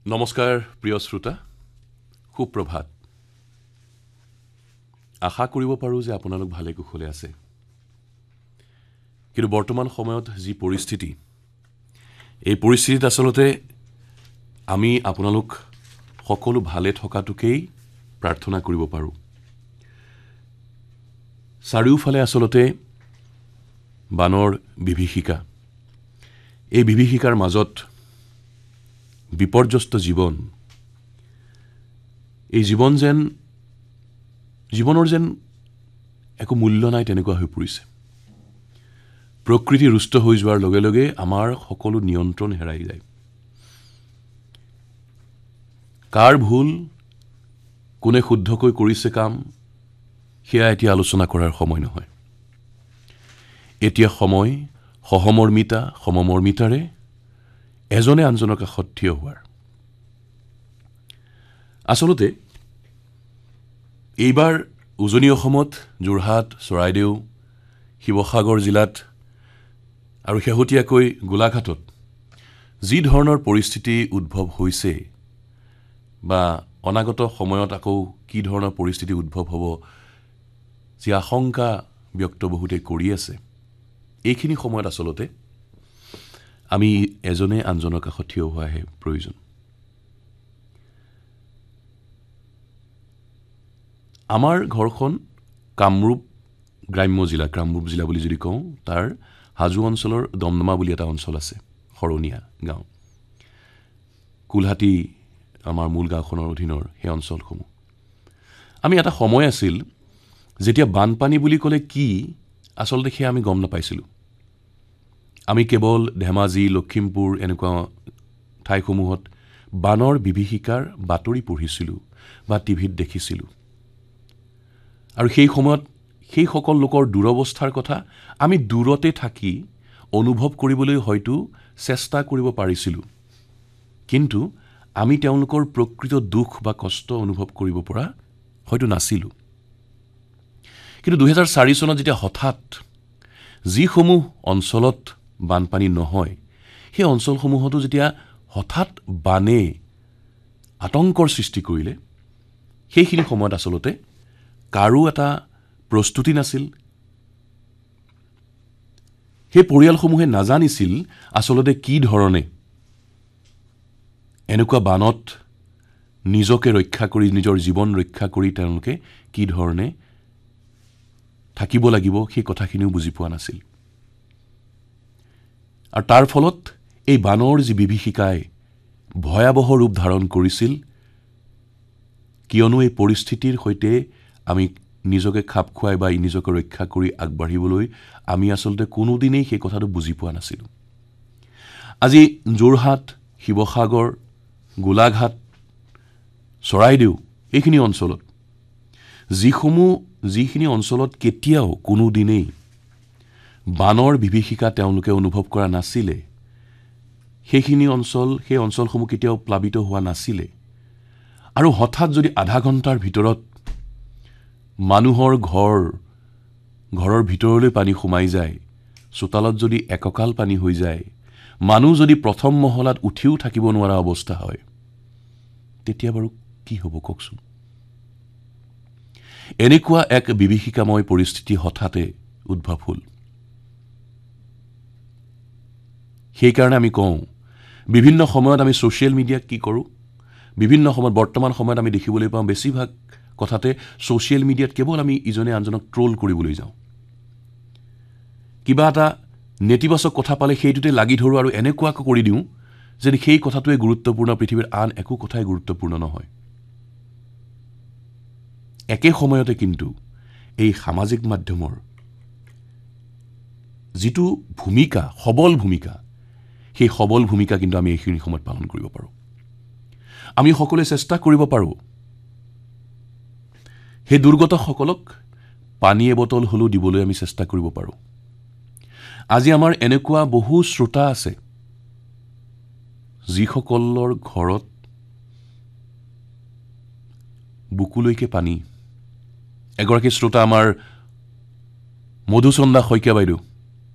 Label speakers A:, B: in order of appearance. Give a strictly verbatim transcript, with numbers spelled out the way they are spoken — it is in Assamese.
A: নমস্কাৰ প্ৰিয় শ্ৰোতা, সুপ্ৰভাত। আশা কৰিব পাৰোঁ যে আপোনালোক ভালে কুশলে আছে। কিন্তু বৰ্তমান সময়ত যি পৰিস্থিতি, এই পৰিস্থিতিত আচলতে আমি আপোনালোক সকলো ভালে থকাটোকেই প্ৰাৰ্থনা কৰিব পাৰোঁ। চাৰিওফালে আচলতে বানৰ বিভীষিকা, এই বিভীষিকাৰ মাজত বিপৰ্যস্ত জীৱন, এই জীৱন যেন জীৱনৰ যেন একো মূল্য নাই তেনেকুৱা হৈ পৰিছে। প্ৰকৃতি ৰুষ্ট হৈ যোৱাৰ লগে লগে আমাৰ সকলো নিয়ন্ত্ৰণ হেৰাই যায়। কাৰ ভুল, কোনে শুদ্ধকৈ কৰিছে কাম, সেয়া এতিয়া আলোচনা কৰাৰ সময় নহয়। এতিয়া সময় সহমৰ্মিতা সমমৰ্মিতাৰে এজনে আনজনৰ কাষত থিয় হোৱাৰ। আচলতে এইবাৰ উজনি অসমত যোৰহাট, চৰাইদেউ, শিৱসাগৰ জিলাত আৰু শেহতীয়াকৈ গোলাঘাটত যি ধৰণৰ পৰিস্থিতি উদ্ভৱ হৈছে বা অনাগত সময়ত আকৌ কি ধৰণৰ পৰিস্থিতি উদ্ভৱ হ'ব, যি আশংকা ব্যক্ত বহুতে কৰি আছে, এইখিনি সময়ত আচলতে আমি এজনে আনজনৰ কাষত থিয় হোৱাহে প্ৰয়োজন। আমাৰ ঘৰখন কামৰূপ গ্ৰাম্য জিলা, কামৰূপ জিলা বুলি যদি কওঁ, তাৰ হাজো অঞ্চলৰ দমদমা বুলি এটা অঞ্চল আছে, শৰণীয়া গাঁও, কুলহাটী আমাৰ মূল গাঁওখনৰ অধীনৰ সেই অঞ্চলসমূহ। আমি এটা সময় আছিল যেতিয়া বানপানী বুলি ক'লে কি আচলতে সেয়া আমি গম নাপাইছিলোঁ। আমি কেৱল ধেমাজি, লখিমপুৰ এনেকুৱা ঠাইসমূহত বানৰ বিভীষিকাৰ বাতৰি পঢ়িছিলোঁ বা টিভিত দেখিছিলোঁ। আৰু সেই সময়ত সেই সকল লোকৰ দুৰৱস্থাৰ কথা আমি দূৰতে থাকি অনুভৱ কৰিবলৈ হয়তো চেষ্টা কৰিব পাৰিছিলোঁ, কিন্তু আমি তেওঁলোকৰ প্ৰকৃত দুখ বা কষ্ট অনুভৱ কৰিব পৰা হয়তো নাছিলোঁ। কিন্তু দুহেজাৰ চাৰি চনত যেতিয়া হঠাৎ যিসমূহ অঞ্চলত বানপানী নহয়, সেই অঞ্চলসমূহতো যেতিয়া হঠাৎ বানে আতংকৰ সৃষ্টি কৰিলে, সেইখিনি সময়ত আচলতে কাৰো এটা প্ৰস্তুতি নাছিল। সেই পৰিয়ালসমূহে নাজানিছিল আচলতে কি ধৰণে এনেকুৱা বানত নিজকে ৰক্ষা কৰি, নিজৰ জীৱন ৰক্ষা কৰি তেওঁলোকে কি ধৰণে থাকিব লাগিব, সেই কথাখিনিও বুজি পোৱা নাছিল। আৰু তাৰ ফলত এই বানৰ যি বিভীষিকাই ভয়াৱহ ৰূপ ধাৰণ কৰিছিল, কিয়নো এই পৰিস্থিতিৰ সৈতে আমি নিজকে খাপ খুৱাই বা নিজকে ৰক্ষা কৰি আগবাঢ়িবলৈ আমি আচলতে কোনোদিনেই সেই কথাটো বুজি পোৱা নাছিলোঁ। আজি যোৰহাট, শিৱসাগৰ, গোলাঘাট, চৰাইদেউ এইখিনি অঞ্চলত যিসমূহ যিখিনি অঞ্চলত কেতিয়াও কোনোদিনেই বানৰ বিভীষিকা তেওঁলোকে অনুভৱ কৰা নাছিলে, সেইখিনি অঞ্চল সেই অঞ্চলসমূহ কেতিয়াও প্লাবিত হোৱা নাছিলে। আৰু হঠাৎ যদি আধা ঘণ্টাৰ ভিতৰত মানুহৰ ঘৰ ঘৰৰ ভিতৰলৈ পানী সোমাই যায়, চোতালত যদি একঁকাল পানী হৈ যায়, মানুহ যদি প্ৰথম মহলাত উঠিও থাকিব নোৱাৰা অৱস্থা হয়, তেতিয়া বাৰু কি হ'ব কওকচোন। এনেকুৱা এক বিভীষিকাময় পৰিস্থিতি হঠাতে উদ্ভৱ হ'ল। সেইকাৰণে আমি কওঁ, বিভিন্ন সময়ত আমি ছ'চিয়েল মিডিয়াক কি কৰোঁ, বিভিন্ন সময়ত বৰ্তমান সময়ত আমি দেখিবলৈ পাওঁ বেছিভাগ কথাতে ছ'চিয়েল মিডিয়াত কেৱল আমি ইজনে আনজনক ট্ৰল কৰিবলৈ যাওঁ। কিবা এটা নেতিবাচক কথা পালে সেইটোতে লাগি ধৰোঁ আৰু এনেকুৱাকৈ কৰি দিওঁ যেন সেই কথাটোৱে গুৰুত্বপূৰ্ণ, পৃথিৱীৰ আন একো কথাই গুৰুত্বপূৰ্ণ নহয়। একে সময়তে কিন্তু এই সামাজিক মাধ্যমৰ যিটো ভূমিকা, সবল ভূমিকা, সেই সবল ভূমিকা কিন্তু আমি এইখিনি সময়ত পালন কৰিব পাৰোঁ। আমি সকলোৱে চেষ্টা কৰিব পাৰোঁ সেই দুৰ্গতসকলক পানী এবটল হ'লেও দিবলৈ আমি চেষ্টা কৰিব পাৰোঁ। আজি আমাৰ এনেকুৱা বহু শ্ৰোতা আছে যিসকলৰ ঘৰত বুকুলৈকে পানী। এগৰাকী শ্ৰোতা আমাৰ মধুচন্দা শইকীয়া বাইদেউ,